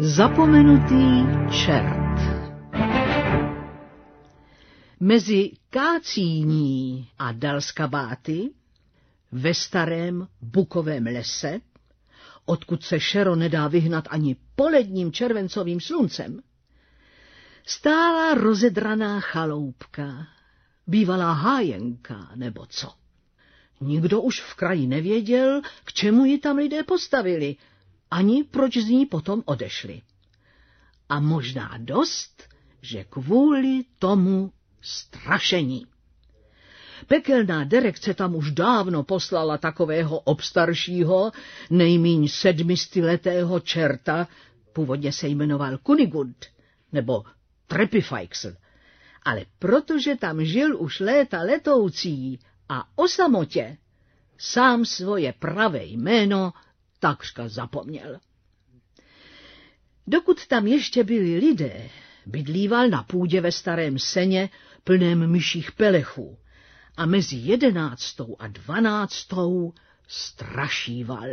Zapomenutý čert. Mezi Kácíní a Dalskabáty, ve starém bukovém lese, odkud se šero nedá vyhnat ani poledním červencovým sluncem, stála rozedraná chaloupka, bývalá hájenka nebo co. Nikdo už v kraji nevěděl, k čemu ji tam lidé postavili, ani proč z ní potom odešli. A možná dost, že kvůli tomu strašení. Pekelná direkce tam už dávno poslala takového obstaršího, nejmíň 700letého čerta, původně se jmenoval Kunigund, nebo Trepifajksl, ale protože tam žil už léta letoucí a o samotě, sám svoje pravé jméno takřka zapomněl. Dokud tam ještě byli lidé, bydlíval na půdě ve starém seně plném myších pelechů a mezi 11. a 12. strašíval.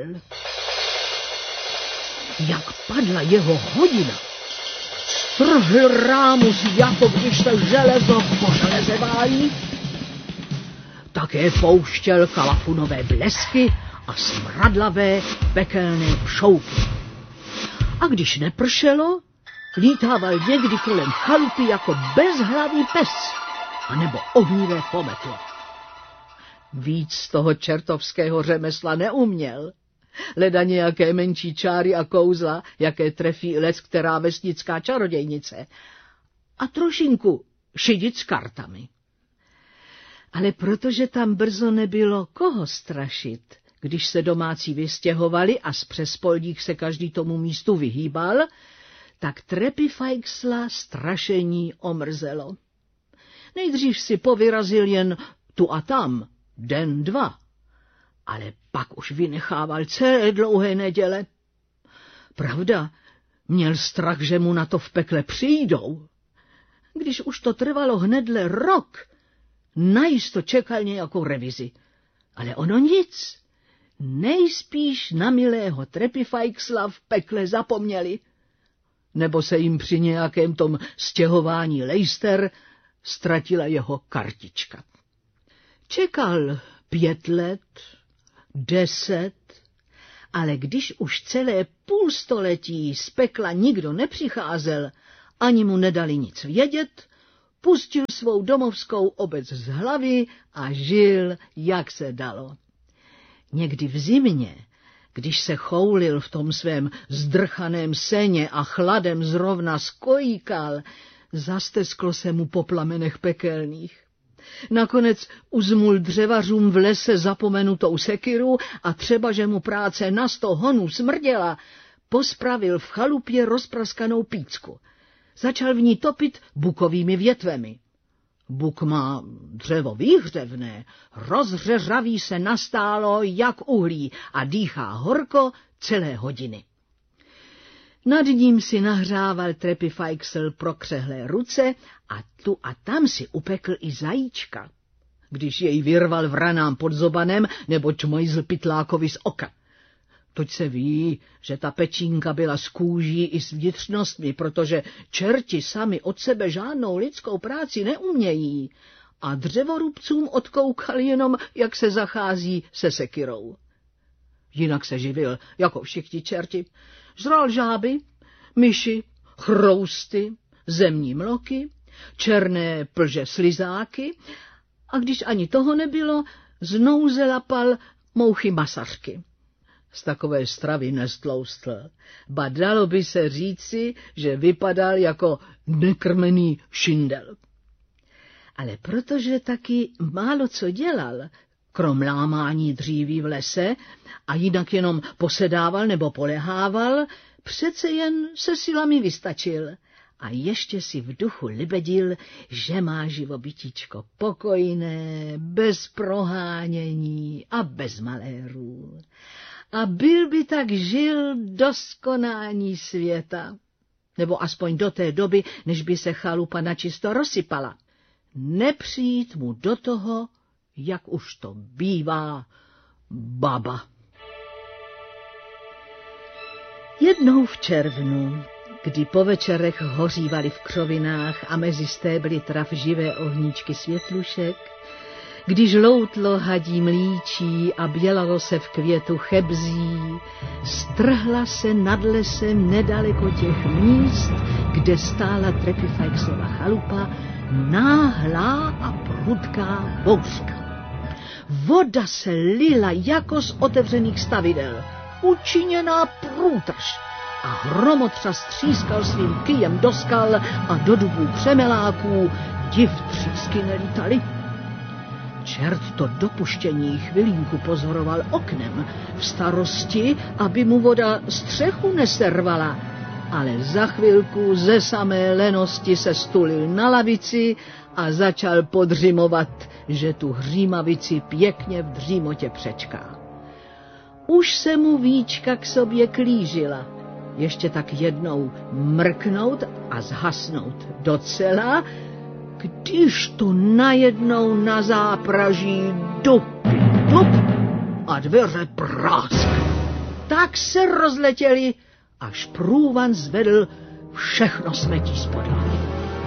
Jak padla jeho hodina, strhl rámus, jako když se železo po železe válí, také pouštěl kalafunové blesky a smradlavé pekelné pšouky. A když nepršelo, lítával někdy kolem chalupy jako bezhlavý pes, anebo ohnivé pometlo. Víc z toho čertovského řemesla neuměl, leda nějaké menší čáry a kouzla, jaké trefí lec která vesnická čarodějnice, a trošinku šidit s kartami. Ale protože tam brzo nebylo koho strašit, když se domácí vystěhovali a z přespoldích se každý tomu místu vyhýbal, tak Trepifajksla strašení omrzelo. Nejdřív si povyrazil jen tu a tam, den, dva, ale pak už vynechával celé dlouhé neděle. Pravda, měl strach, že mu na to v pekle přijdou. Když už to trvalo hnedle rok, najisto čekal nějakou revizi, ale ono nic. Nejspíš na milého Trepifajksla v pekle zapomněli, nebo se jim při nějakém tom stěhování lejster ztratila jeho kartička. Čekal 5 let, 10, ale když už celé půlstoletí z pekla nikdo nepřicházel, ani mu nedali nic vědět, pustil svou domovskou obec z hlavy a žil, jak se dalo. Někdy v zimě, když se choulil v tom svém zdrchaném seně a chladem zrovna skojíkal, zastesklo se mu po plamenech pekelných. Nakonec uzmul dřevařům v lese zapomenutou sekiru a třeba, že mu práce na 100 honů smrděla, pospravil v chalupě rozpraskanou pícku. Začal v ní topit bukovými větvemi. Buk má dřevo výhřevné, rozřeřaví se nastálo jak uhlí a dýchá horko celé hodiny. Nad ním si nahřával Trepifajksl prokřehlé ruce a tu a tam si upekl i zajíčka, když jej vyrval vranám pod zobanem nebo čmojzl pytlákovi z oka. Toť se ví, že ta pečínka byla z kůží i s vnitřnostmi, protože čerti sami od sebe žádnou lidskou práci neumějí a dřevorubcům odkoukal jenom, jak se zachází se sekirou. Jinak se živil, jako všichni čerti. Žral žáby, myši, chrousty, zemní mloky, černé plže slizáky a když ani toho nebylo, znouze lapal mouchy masařky. Z takové stravy nestloustl, ba dalo by se říci, že vypadal jako nekrmený šindel. Ale protože taky málo co dělal, krom lámání dříví v lese, a jinak jenom posedával nebo polehával, přece jen se silami vystačil a ještě si v duchu libedil, že má živobytíčko pokojné, bez prohánění a bez malérů. A byl by tak žil do skonání světa, nebo aspoň do té doby, než by se chalupa načisto rozsypala. Nepřijít mu do toho, jak už to bývá, baba. Jednou v červnu, kdy po večerech hořívaly v křovinách a mezi stébly trav živé ohníčky světlušek, když loutlo hadí mlíčí a bělalo se v květu chebzí, strhla se nad lesem nedaleko těch míst, kde stála Trepifajksova chalupa, náhlá a prudká bouřka. Voda se lila jako z otevřených stavidel, učiněná průtrž, a hromotřas třískal svým kyjem do skal a do dubů přemeláků, div třísky nelítaly. Čert to dopuštění chvilinku pozoroval oknem v starosti, aby mu voda střechu neservala, ale za chvilku ze samé lenosti se stulil na lavici a začal podřimovat, že tu hřímavici pěkně v dřímotě přečká. Už se mu víčka k sobě klížila, ještě tak jednou mrknout a zhasnout docela, když to najednou na zápraží dup a dveře prásk. Tak se rozletěli, až průvan zvedl všechno smetí z podlahy.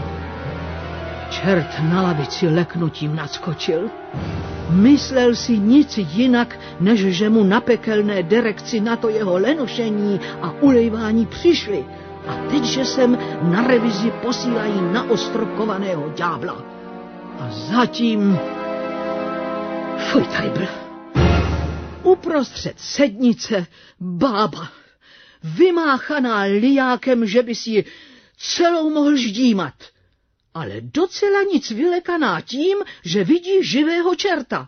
Čert na lavici leknutím nadskočil. Myslel si nic jinak, než že mu na pekelné direkci na to jeho lenošení a ulejvání přišli. A teď, že sem na revizi posílají naostrokovaného ďábla. A zatím... Fuj, tajbl. Uprostřed sednice bába, vymáchaná lijákem, že by si ji celou mohl ždímat, ale docela nic vylekaná tím, že vidí živého čerta.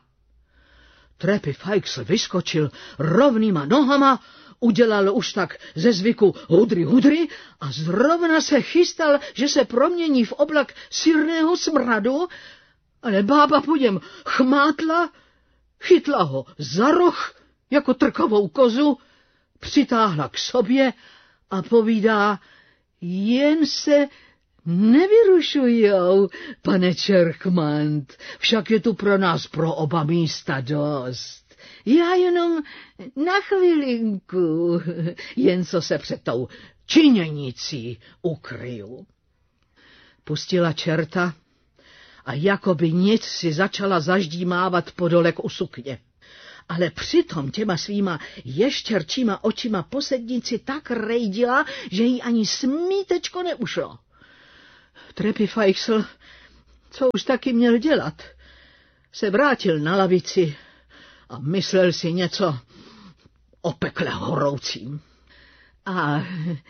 Trepifajksl vyskočil rovnýma nohama, udělal už tak ze zvyku hudry a zrovna se chystal, že se promění v oblak syrného smradu, ale bába po něm chmátla, chytla ho za roh jako trkovou kozu, přitáhla k sobě a povídá: jen se nevyrušujou, pane Čerchmant, však je tu pro nás pro oba místa dost. Já jenom na chvilinku, jen co se před tou činěnicí ukryju. Pustila čerta a jakoby nic si začala zaždímávat podolek u sukně. Ale přitom těma svýma ještěrčíma očima po sednici tak rejdila, že jí ani smítečko neušlo. Trepifajksl, co už taky měl dělat, se vrátil na lavici a myslel si něco o pekle horoucím. A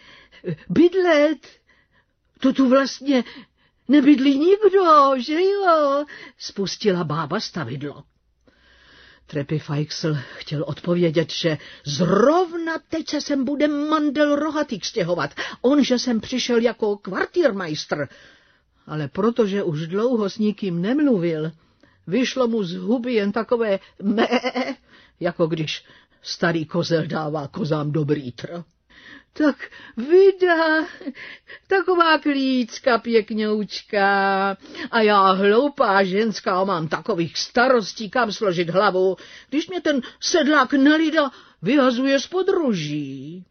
bydlet, to tu vlastně nebydlí nikdo, že jo? Spustila bába stavidlo. Trepifajksl chtěl odpovědět, že zrovna teď se sem bude mandel rohatýk stěhovat. On, že sem přišel jako kvartírmajstr. Ale protože už dlouho s nikým nemluvil, vyšlo mu z huby jen takové mé, jako když starý kozel dává kozám dobrý tr. Tak vydá, taková klícka pěkňoučka, a já hloupá ženská mám takových starostí, kam složit hlavu, když mě ten sedlák nelida vyhazuje z podruží.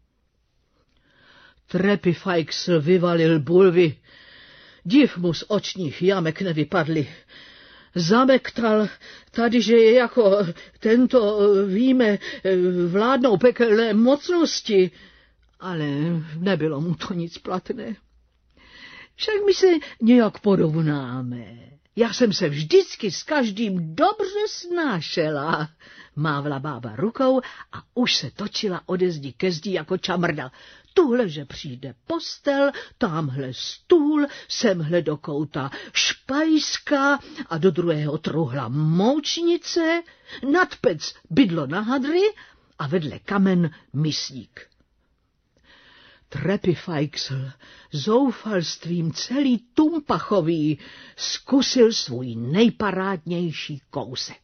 Trepifajksl vyvalil bulvy, div mu z očních jamek nevypadly. Zamektal tady, že je jako tento, víme, vládnou pekelné mocnosti, ale nebylo mu to nic platné. Však my se nějak porovnáme. Já jsem se vždycky s každým dobře snášela, mávla bába rukou a už se točila ode zdi ke zdi jako čamrda. Tuhle, že přijde postel, tamhle stůl, semhle do kouta špajska a do druhého truhla moučnice, nad pec bydlo na hadry a vedle kamen misník. Trepifajksl zoufalstvím celý tumpachový zkusil svůj nejparádnější kousek.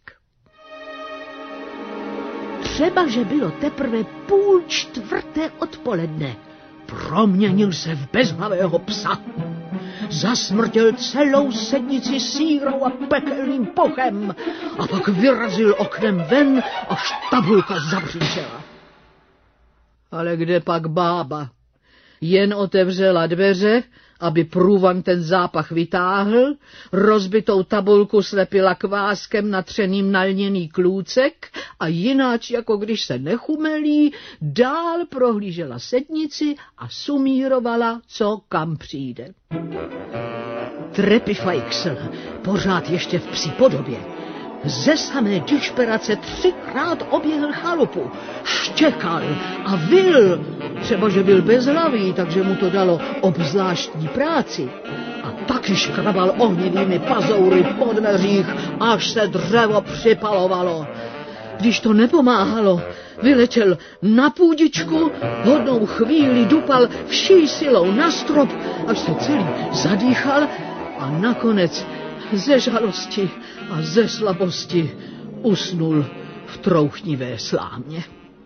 Třeba, že bylo teprve 3:30 odpoledne, proměnil se v bezhlavého psa. Zasmrtěl celou sednici sírou a pekelným pochem a pak vyrazil oknem ven, až tabulka zabřičela. Ale kde pak bába? Jen otevřela dveře, aby průvan ten zápach vytáhl, rozbitou tabulku slepila kváskem natřeným na lněný klůcek a jináč, jako když se nechumelí, dál prohlížela sednici a sumírovala, co kam přijde. Trepifajksl, pořád ještě v psí podobě, ze samé dišperace 3krát oběhl chalupu, štěkal a vyl, třeba že byl bezhlavý, takže mu to dalo obzvláštní práci. A taky škrabal ohnivými pazoury po dveřích, až se dřevo připalovalo. Když to nepomáhalo, vyletěl na půdičku, hodnou chvíli dupal vší silou na strop, až se celý zadýchal a nakonec ze žalosti a ze slabosti usnul v trouchnivé slámě.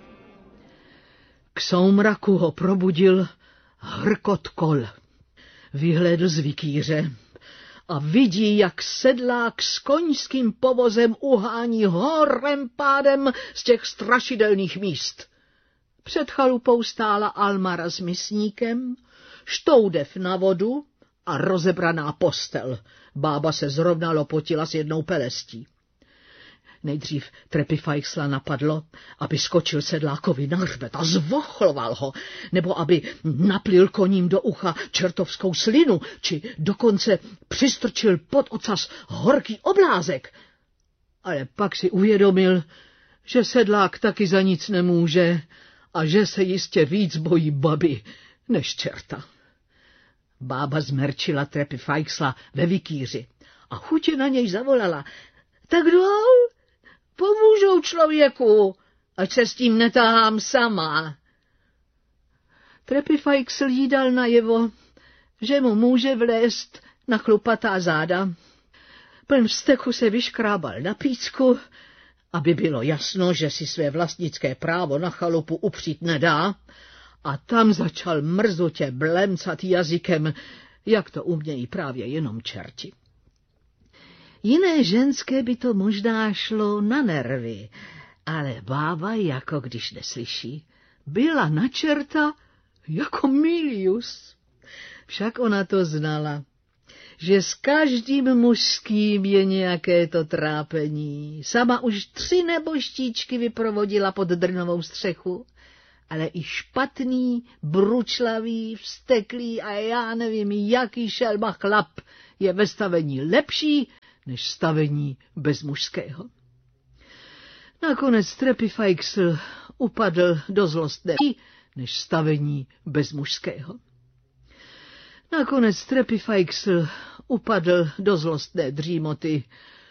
K soumraku ho probudil hrkot kol. Vyhlédl z vikýře a vidí, jak sedlák s koňským povozem uhání horem pádem z těch strašidelných míst. Před chalupou stála Almara s misníkem, štoudev na vodu a rozebraná postel. Bába se zrovna lopotila s jednou pelestí. Nejdřív Trepifajksla napadlo, aby skočil sedlákovi na hřbet a zvochloval ho, nebo aby naplil koním do ucha čertovskou slinu, či dokonce přistrčil pod ocas horký oblázek. Ale pak si uvědomil, že sedlák taky za nic nemůže a že se jistě víc bojí baby než čerta. Bába zmerčila Trepifajksla ve vikýři a chutě na něj zavolala. Tak jdou, pomůžou člověku, ať se s tím netahám sama. Trepifajksl jí dal najevo, že mu může vlézt na chlupatá záda. Pln vzteku se vyškrábal na pícku, aby bylo jasno, že si své vlastnické právo na chalupu upřít nedá, a tam začal mrzutě blemcat jazykem, jak to umějí právě jenom čerti. Jiné ženské by to možná šlo na nervy, ale bába, jako když neslyší, byla na čerta jako Milius. Však ona to znala, že s každým mužským je nějaké to trápení. Sama už 3 neboštíčky vyprovodila pod drnovou střechu, ale i špatný, bručlavý, vzteklý a já nevím, jaký šelma chlap je ve stavení lepší než stavení bez mužského. Nakonec Trepifajksl upadl do zlostné než stavení bez mužského. Nakonec Trepifajksl upadl do zlostné dřímoty